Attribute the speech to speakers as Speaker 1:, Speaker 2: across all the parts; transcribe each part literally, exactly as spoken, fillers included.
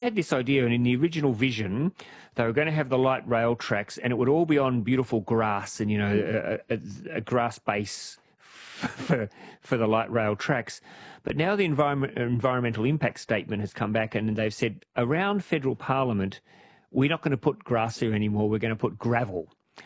Speaker 1: had this idea, and in the original vision, they were going to have the light rail tracks, and it would all be on beautiful grass and, you know, a, a, a grass base for for the light rail tracks. But now the environment, environmental impact statement has come back, and they've said around federal parliament, we're not going to put grass there anymore. We're going to put gravel.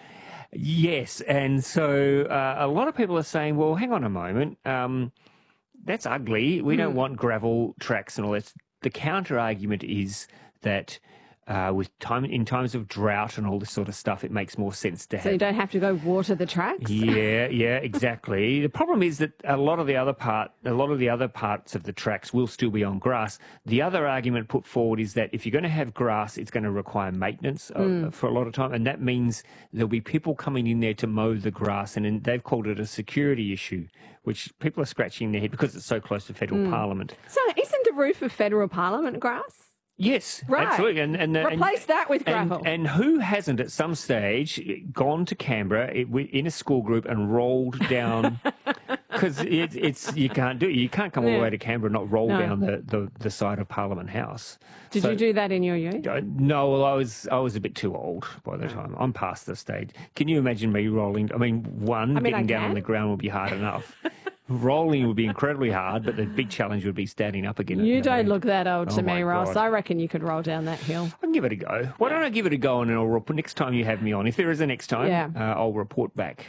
Speaker 1: Yes, and so uh, a lot of people are saying, well, hang on a moment, um, that's ugly. We mm. don't want gravel tracks and all that. The counter argument is that uh, with time in times of drought and all this sort of stuff, it makes more sense to have.
Speaker 2: So you don't have to go water the tracks?
Speaker 1: Yeah, yeah, exactly. The problem is that a lot of the other part, a lot of the other parts of the tracks will still be on grass. The other argument put forward is that if you're going to have grass, it's going to require maintenance mm. uh, for a lot of time, and that means there'll be people coming in there to mow the grass, and, and they've called it a security issue, which people are scratching their head because it's so close to federal mm. parliament.
Speaker 2: So isn't the roof of federal parliament grass?
Speaker 1: Yes,
Speaker 2: right.
Speaker 1: absolutely. And, and,
Speaker 2: Replace
Speaker 1: and,
Speaker 2: that with gravel.
Speaker 1: And, and who hasn't at some stage gone to Canberra in a school group and rolled down, because it, it's, you can't do it. You can't come all
Speaker 2: yeah.
Speaker 1: the way to Canberra and not roll
Speaker 2: no.
Speaker 1: down the, the, the side of Parliament House.
Speaker 2: Did so, you do that in your youth?
Speaker 1: Uh, no, well, I was I was a bit too old by the time. I'm past the stage. Can you imagine me rolling? I mean, one, I mean, getting down on the ground would be hard enough. Rolling would be incredibly hard, but the big challenge would be standing up again.
Speaker 2: You don't look that old to
Speaker 1: oh
Speaker 2: me, Ross.
Speaker 1: God.
Speaker 2: I reckon you could roll down that hill.
Speaker 1: I can give it a go. Why don't I give it a go and I'll report next time you have me on? If there is a next time,
Speaker 2: yeah.
Speaker 1: uh, I'll report back.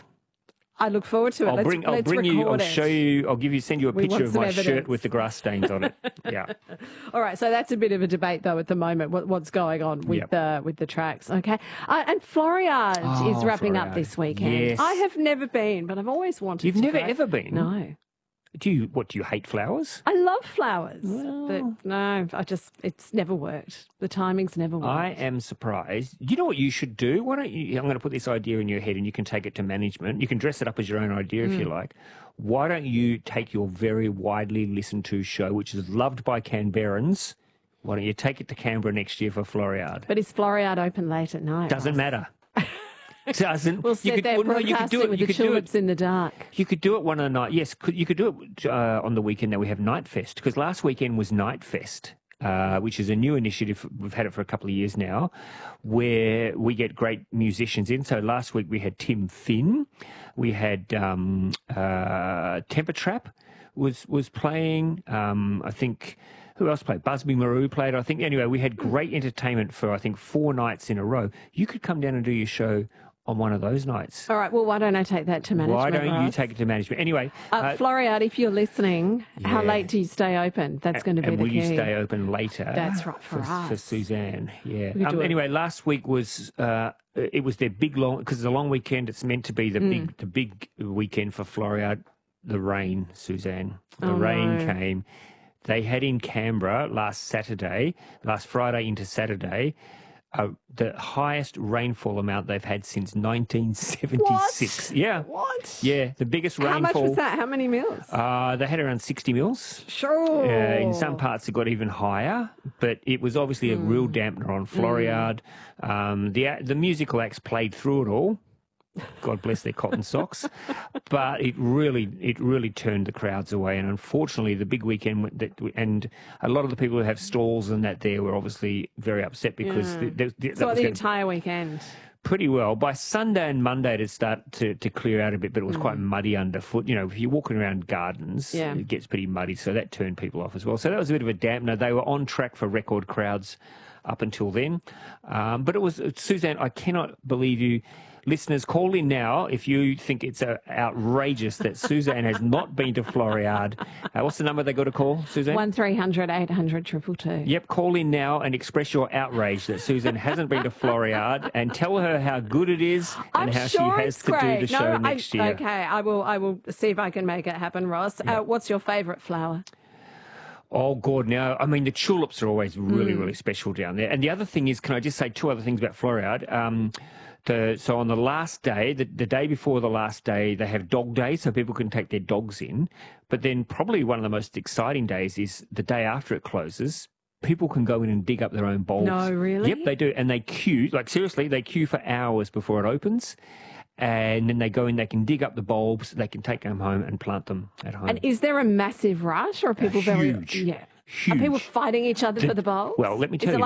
Speaker 2: I look forward to it.
Speaker 1: I'll
Speaker 2: let's,
Speaker 1: bring. I'll
Speaker 2: let's
Speaker 1: bring you. I'll
Speaker 2: it.
Speaker 1: show you. I'll give you. Send you a
Speaker 2: we
Speaker 1: picture of my
Speaker 2: evidence.
Speaker 1: shirt with the grass stains on it. Yeah.
Speaker 2: All right. So that's a bit of a debate, though, at the moment. What, what's going on with
Speaker 1: yep.
Speaker 2: the with the tracks? Okay. Uh, and Floriade
Speaker 1: oh,
Speaker 2: is wrapping
Speaker 1: Floriade.
Speaker 2: up this weekend.
Speaker 1: Yes.
Speaker 2: I have never been, but I've always wanted.
Speaker 1: You've
Speaker 2: to
Speaker 1: never
Speaker 2: go.
Speaker 1: ever been?
Speaker 2: No.
Speaker 1: Do you? What do you hate flowers?
Speaker 2: I love flowers,
Speaker 1: well,
Speaker 2: but no, I just it's never worked. The timing's never worked.
Speaker 1: I am surprised. You know what you should do? Why don't you? I'm going to put this idea in your head, and you can take it to management. You can dress it up as your own idea mm. if you like. Why don't you take your very widely listened to show, which is loved by Canberrans? Why don't you take it to Canberra next year for Floriade?
Speaker 2: But is Floriade open late at night?
Speaker 1: Doesn't
Speaker 2: Ross?
Speaker 1: matter. Doesn't.
Speaker 2: We'll sit there well, no, you could do it. with you the tulips in the dark.
Speaker 1: You could do it one of the night. Yes, could, you could do it uh, on the weekend that we have Night Fest, because last weekend was Night Fest, uh, which is a new initiative. We've had it for a couple of years now, where we get great musicians in. So last week we had Tim Finn, we had um, uh, Temper Trap was was playing. Um, I think. Who else played? Busby Maru played, I think. Anyway, we had great entertainment for, I think, four nights in a row. You could come down and do your show on one of those nights.
Speaker 2: All right, well, why don't I take that to management?
Speaker 1: Why don't
Speaker 2: Ross?
Speaker 1: you take it to management? Anyway.
Speaker 2: Uh,
Speaker 1: uh,
Speaker 2: Floriade, if you're listening,
Speaker 1: yeah.
Speaker 2: how late do you stay open? That's going to be
Speaker 1: and
Speaker 2: the
Speaker 1: will
Speaker 2: key.
Speaker 1: you stay open later?
Speaker 2: That's right, for,
Speaker 1: for
Speaker 2: us.
Speaker 1: For Suzanne, yeah.
Speaker 2: We
Speaker 1: Um,
Speaker 2: it.
Speaker 1: anyway, last week was, uh, it was their big long, because it's a long weekend, it's meant to be the mm. big the big weekend for Floriade. The rain, Suzanne. The
Speaker 2: oh,
Speaker 1: rain
Speaker 2: no.
Speaker 1: came. They had in Canberra last Saturday, last Friday into Saturday, uh, the highest rainfall amount they've had since nineteen seventy-six.
Speaker 2: What?
Speaker 1: Yeah.
Speaker 2: What?
Speaker 1: Yeah, the biggest rainfall.
Speaker 2: How much was that? How many mils?
Speaker 1: Uh, they had around sixty mils.
Speaker 2: Sure.
Speaker 1: Uh, in some parts it got even higher, but it was obviously a mm. real dampener on Floriade. Mm. Um, the the musical acts played through it all. God bless their cotton socks, but it really, it really turned the crowds away. And unfortunately, the big weekend that, and a lot of the people who have stalls and that there were obviously very upset because
Speaker 2: yeah.
Speaker 1: the, the, the,
Speaker 2: so
Speaker 1: that
Speaker 2: the
Speaker 1: was
Speaker 2: entire weekend.
Speaker 1: Pretty well. By Sunday and Monday, it started to, to clear out a bit, but it was mm. quite muddy underfoot. You know, if you're walking around gardens,
Speaker 2: yeah.
Speaker 1: it gets pretty muddy, so that turned people off as well. So that was a bit of a dampener. They were on track for record crowds up until then. Um, but it was, Suzanne, I cannot believe you. Listeners, call in now if you think it's uh, outrageous that Suzanne has not been to Floriade. Uh, what's the number they got to call, Suzanne?
Speaker 2: one three hundred eight hundred two two two.
Speaker 1: Yep, call in now and express your outrage that Suzanne hasn't been to Floriade, and tell her how good it is and
Speaker 2: I'm
Speaker 1: how
Speaker 2: sure
Speaker 1: she has to
Speaker 2: great.
Speaker 1: do the
Speaker 2: no,
Speaker 1: show
Speaker 2: I,
Speaker 1: next year.
Speaker 2: Okay, I will, I will see if I can make it happen, Ross. Yep. Uh, what's your favourite flower?
Speaker 1: Oh, God, now, I mean, the tulips are always really,
Speaker 2: mm.
Speaker 1: really special down there. And the other thing is, can I just say two other things about Floriade? Um, the, so on the last day, the, the day before the last day, they have dog day, so people can take their dogs in. But then probably one of the most exciting days is the day after it closes. People can go in and dig up their own bulbs.
Speaker 2: No, really?
Speaker 1: Yep, they do. And they queue, like seriously, they queue for hours before it opens. And then they go in, they can dig up the bulbs, they can take them home and plant them at home.
Speaker 2: And is there a massive rush, or are people
Speaker 1: uh,
Speaker 2: very...
Speaker 1: Huge.
Speaker 2: Yeah.
Speaker 1: Huge.
Speaker 2: Are people fighting each other
Speaker 1: the,
Speaker 2: for the bulbs?
Speaker 1: Well, let me tell
Speaker 2: is
Speaker 1: you.